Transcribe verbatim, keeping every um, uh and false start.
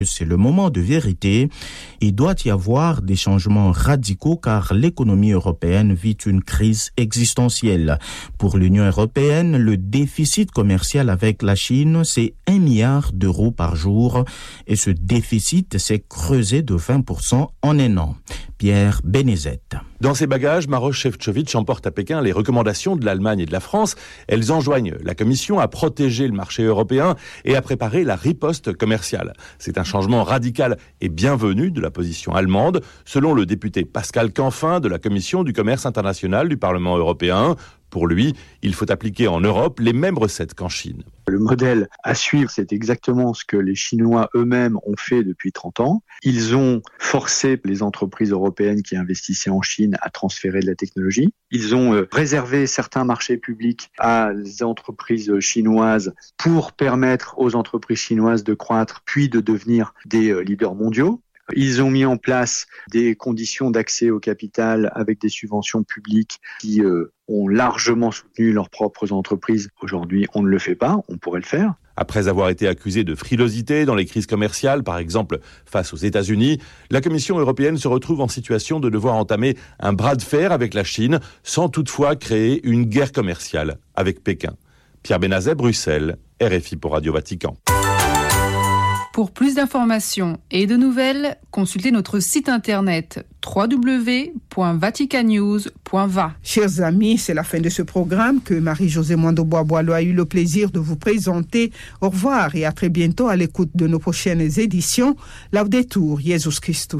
C'est le moment de vérité. Il doit y avoir des changements radicaux car l'économie européenne vit une crise existentielle. Pour l'Union européenne, le déficit commercial avec la Chine, c'est un milliard d'euros par jour et ce déficit s'est creusé de vingt pour cent en un an. Pierre Benezet. Dans ses bagages, Maroš Šefčovič emporte à Pékin les recommandations de l'Allemagne et de la France. Elles enjoignent la Commission à protéger le marché européen et à préparer la riposte commerciale. C'est un changement radical et bienvenu de la position allemande, selon le député Pascal Canfin de la Commission du commerce international du Parlement européen. Pour lui, il faut appliquer en Europe les mêmes recettes qu'en Chine. Le modèle à suivre, c'est exactement ce que les Chinois eux-mêmes ont fait depuis trente ans. Ils ont forcé les entreprises européennes qui investissaient en Chine à transférer de la technologie. Ils ont euh, réservé certains marchés publics à les entreprises chinoises pour permettre aux entreprises chinoises de croître puis de devenir des euh, leaders mondiaux. Ils ont mis en place des conditions d'accès au capital avec des subventions publiques qui euh, ont largement soutenu leurs propres entreprises. Aujourd'hui, on ne le fait pas, on pourrait le faire. Après avoir été accusé de frilosité dans les crises commerciales, par exemple face aux États-Unis, la Commission européenne se retrouve en situation de devoir entamer un bras de fer avec la Chine, sans toutefois créer une guerre commerciale avec Pékin. Pierre Benazet, Bruxelles, R F I pour Radio Vatican. Pour plus d'informations et de nouvelles, consultez notre site internet w w w point vatican news point v a. Chers amis, c'est la fin de ce programme que Marie-Josée Mwando-Bois-Boileau a eu le plaisir de vous présenter. Au revoir et à très bientôt à l'écoute de nos prochaines éditions. Laudetur, Jesus Christus.